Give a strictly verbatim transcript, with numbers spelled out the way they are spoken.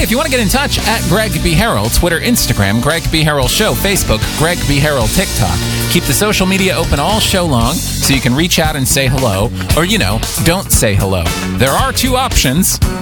if you want to get in touch, at Greg B. Harrell, Twitter, Instagram, Greg B. Harrell Show, Facebook, Greg B. Harrell, TikTok. Keep the social media open all show long so you can reach out and say hello, or, you know, don't say hello. There are two options.